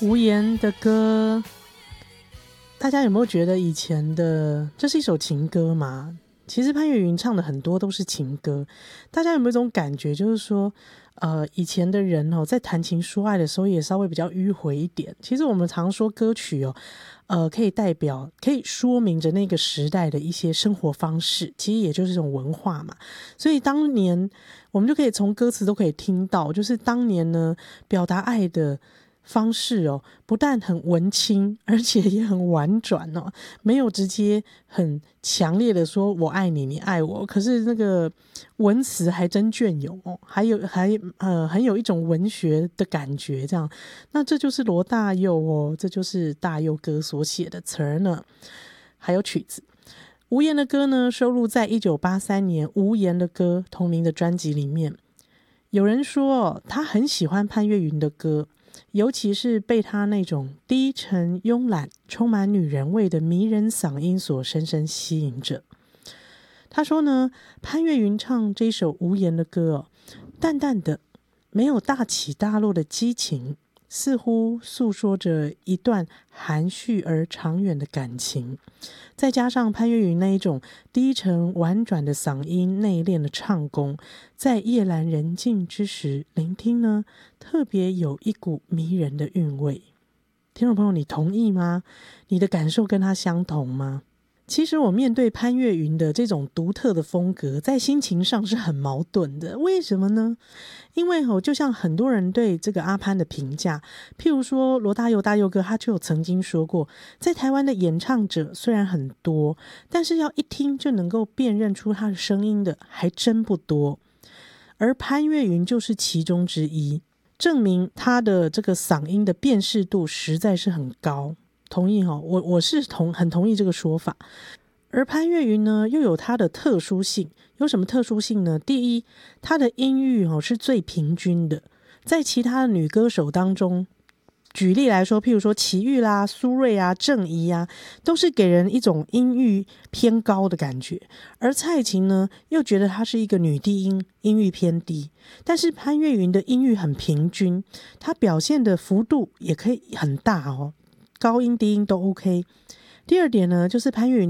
无言的歌，大家有没有觉得以前的这是一首情歌嘛？其实潘越云唱的很多都是情歌，大家有没有一种感觉，就是说以前的人在谈情说爱的时候也稍微比较迂回一点。其实我们常说歌曲可以代表，可以说明着那个时代的一些生活方式，其实也就是一种文化嘛。所以当年我们就可以从歌词都可以听到，就是当年呢表达爱的方式不但很文青，而且也很婉转没有直接很强烈的说我爱你，你爱我，可是那个文词还真隽永很有一种文学的感觉这样。那这就是罗大佑这就是大佑哥所写的词儿呢，还有曲子。无言的歌呢，收录在1983年无言的歌同名的专辑里面。有人说他很喜欢潘越云的歌，尤其是被他那种低沉慵懒充满女人味的迷人嗓音所深深吸引着。他说呢，潘越云唱这首无言的歌淡淡的，没有大起大落的激情，似乎诉说着一段含蓄而长远的感情。再加上潘越云那一种低沉婉转的嗓音，内敛的唱功，在夜阑人静之时聆听呢，特别有一股迷人的韵味。听众朋友，你同意吗？你的感受跟他相同吗？其实我面对潘越云的这种独特的风格，在心情上是很矛盾的。为什么呢？因为就像很多人对这个阿潘的评价，譬如说罗大佑大佑哥，他就有曾经说过，在台湾的演唱者虽然很多，但是要一听就能够辨认出他的声音的还真不多，而潘越云就是其中之一，证明他的这个嗓音的辨识度实在是很高。同意我是很同意这个说法。而潘越云呢，又有它的特殊性。有什么特殊性呢？第一，她的音域是最平均的，在其他的女歌手当中，举例来说，譬如说齐豫啦、苏芮啊、郑怡啊，都是给人一种音域偏高的感觉。而蔡琴呢，又觉得她是一个女低音，音域偏低。但是潘越云的音域很平均，她表现的幅度也可以很大高音低音都 OK。第二点呢，就是潘越云